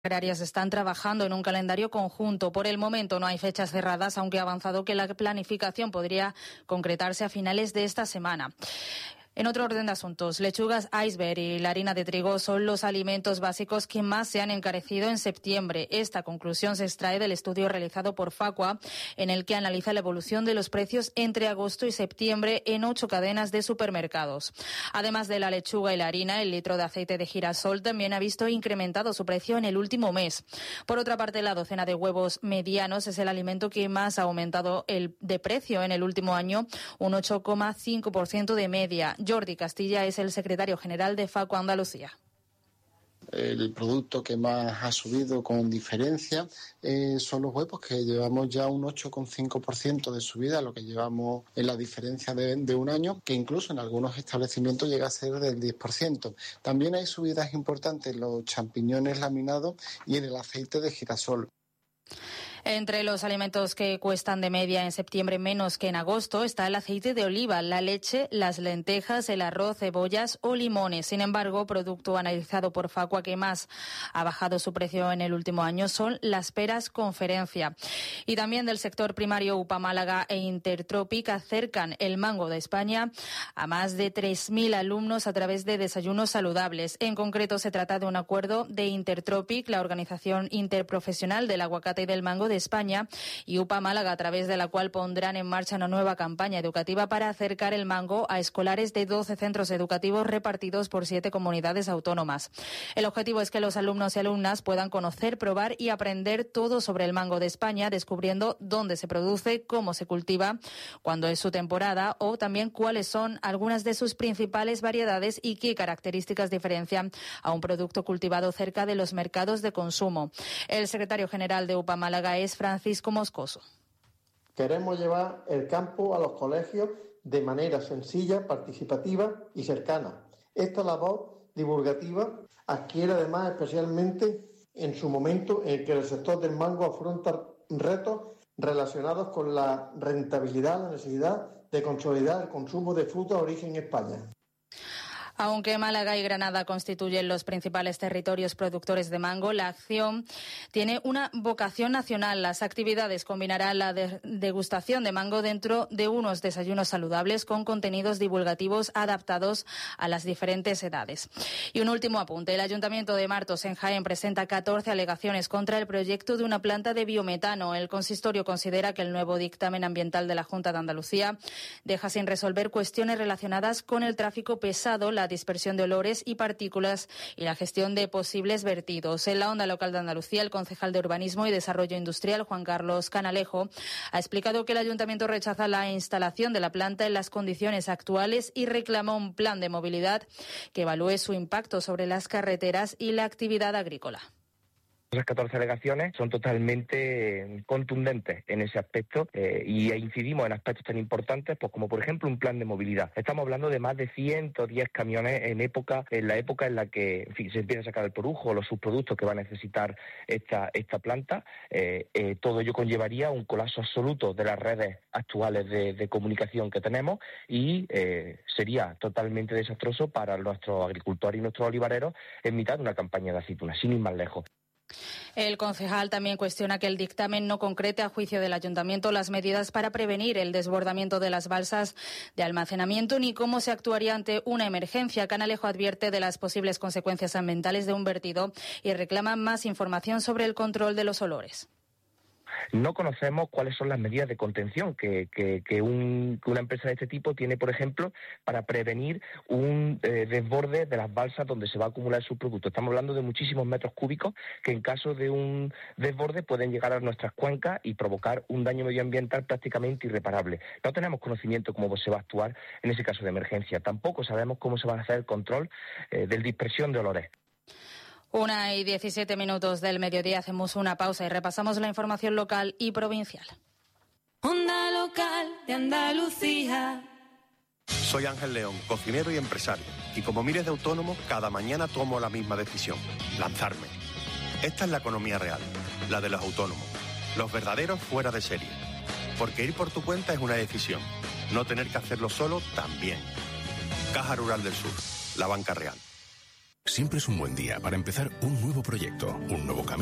agrarias están trabajando en un calendario conjunto. Por el momento no hay fechas cerradas, aunque ha avanzado que la planificación podría concretarse a finales de esta semana. En otro orden de asuntos, lechugas iceberg y la harina de trigo son los alimentos básicos que más se han encarecido en septiembre. Esta conclusión se extrae del estudio realizado por Facua, en el que analiza la evolución de los precios entre agosto y septiembre en 8 cadenas de supermercados. Además de la lechuga y la harina, el litro de aceite de girasol también ha visto incrementado su precio en el último mes. Por otra parte, la docena de huevos medianos es el alimento que más ha aumentado de precio en el último año, un 8,5% de media. Jordi Castilla es el secretario general de Facua Andalucía. El producto que más ha subido con diferencia son los huevos, que llevamos ya un 8,5% de subida, lo que llevamos en la diferencia de un año, que incluso en algunos establecimientos llega a ser del 10%. También hay subidas importantes en los champiñones laminados y en el aceite de girasol. Entre los alimentos que cuestan de media en septiembre menos que en agosto está el aceite de oliva, la leche, las lentejas, el arroz, cebollas o limones. Sin embargo, producto analizado por Facua que más ha bajado su precio en el último año son las peras Conferencia. Y también del sector primario, UPA Málaga e Intertropic acercan el mango de España a más de 3.000 alumnos a través de desayunos saludables. En concreto, se trata de un acuerdo de Intertropic, la organización interprofesional del aguacate y del mango de España, y UPA Málaga, a través de la cual pondrán en marcha una nueva campaña educativa para acercar el mango a escolares de 12 centros educativos repartidos por 7 comunidades autónomas. El objetivo es que los alumnos y alumnas puedan conocer, probar y aprender todo sobre el mango de España, descubriendo dónde se produce, cómo se cultiva, cuándo es su temporada o también cuáles son algunas de sus principales variedades y qué características diferencian a un producto cultivado cerca de los mercados de consumo. El secretario general de UPA Málaga es Francisco Moscoso. Queremos llevar el campo a los colegios de manera sencilla, participativa y cercana. Esta labor divulgativa adquiere además especialmente en su momento en el que el sector del mango afronta retos relacionados con la rentabilidad, la necesidad de consolidar el consumo de fruta de origen España. Aunque Málaga y Granada constituyen los principales territorios productores de mango, la acción tiene una vocación nacional. Las actividades combinarán la degustación de mango dentro de unos desayunos saludables con contenidos divulgativos adaptados a las diferentes edades. Y un último apunte. El Ayuntamiento de Martos, en Jaén, presenta 14 alegaciones contra el proyecto de una planta de biometano. El consistorio considera que el nuevo dictamen ambiental de la Junta de Andalucía deja sin resolver cuestiones relacionadas con el tráfico pesado, la dispersión de olores y partículas y la gestión de posibles vertidos. En la Onda Local de Andalucía, el concejal de Urbanismo y Desarrollo Industrial, Juan Carlos Canalejo, ha explicado que el Ayuntamiento rechaza la instalación de la planta en las condiciones actuales y reclama un plan de movilidad que evalúe su impacto sobre las carreteras y la actividad agrícola. Esas 14 alegaciones son totalmente contundentes en ese aspecto y incidimos en aspectos tan importantes pues como por ejemplo un plan de movilidad. Estamos hablando de más de 110 camiones en la época en la que se empieza a sacar el porujo o los subproductos que va a necesitar esta planta. Todo ello conllevaría un colapso absoluto de las redes actuales de comunicación que tenemos y sería totalmente desastroso para nuestros agricultores y nuestros olivareros en mitad de una campaña de aceitunas, sin ir más lejos. El concejal también cuestiona que el dictamen no concrete, a juicio del Ayuntamiento, las medidas para prevenir el desbordamiento de las balsas de almacenamiento ni cómo se actuaría ante una emergencia. Canalejo advierte de las posibles consecuencias ambientales de un vertido y reclama más información sobre el control de los olores. No conocemos cuáles son las medidas de contención que una empresa de este tipo tiene, por ejemplo, para prevenir un desborde de las balsas donde se va a acumular su producto. Estamos hablando de muchísimos metros cúbicos que en caso de un desborde pueden llegar a nuestras cuencas y provocar un daño medioambiental prácticamente irreparable. No tenemos conocimiento cómo se va a actuar en ese caso de emergencia. Tampoco sabemos cómo se va a hacer el control de dispersión de olores. 1:17 del mediodía, hacemos una pausa y repasamos la información local y provincial. Onda Local de Andalucía. Soy Ángel León, cocinero y empresario, y como miles de autónomos, cada mañana tomo la misma decisión: lanzarme. Esta es la economía real, la de los autónomos, los verdaderos fuera de serie. Porque ir por tu cuenta es una decisión, no tener que hacerlo solo también. Caja Rural del Sur, la banca real. siempre es un buen día para empezar un nuevo proyecto, un nuevo camino.